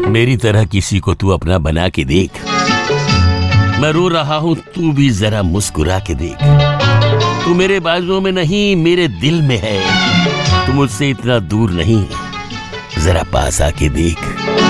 मेरी तरह किसी को तू अपना बना के देख। मैं रो रहा हूँ, तू भी जरा मुस्कुरा के देख। तू मेरे बाजुओं में नहीं, मेरे दिल में है। तू मुझसे इतना दूर नहीं, जरा पास आके देख।